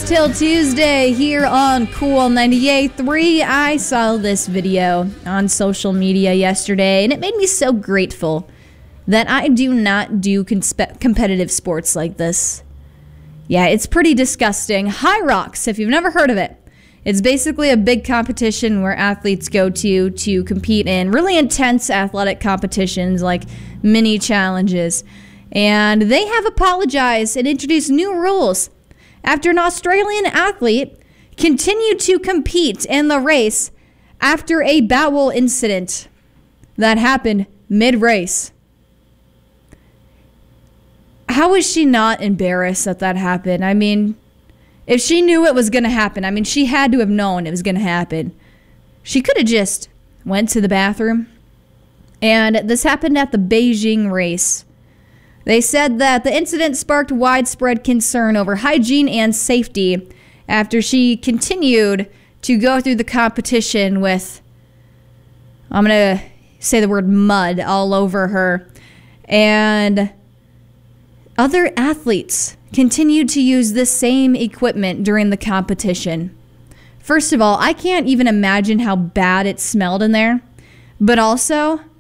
Sports Till Tuesday here on Cool 98.3. I saw this video on social media yesterday, and it made me so grateful that I do not do competitive sports like this. Yeah, it's pretty disgusting. High Rocks, if you've never heard of it. It's basically a big competition where athletes go to compete in really intense athletic competitions like mini challenges. And they have apologized and introduced new rules after an Australian athlete continued to compete in the race after a bowel incident that happened mid-race. How is she not embarrassed that that happened? I mean, if she knew it was going to happen, I mean, she had to have known it was going to happen. She could have just went to the bathroom. And this happened at the Beijing race. They said that the incident sparked widespread concern over hygiene and safety after she continued to go through the competition with, I'm going to say the word mud all over her. And other athletes continued to use the same equipment during the competition. First of all, I can't even imagine how bad it smelled in there. But also,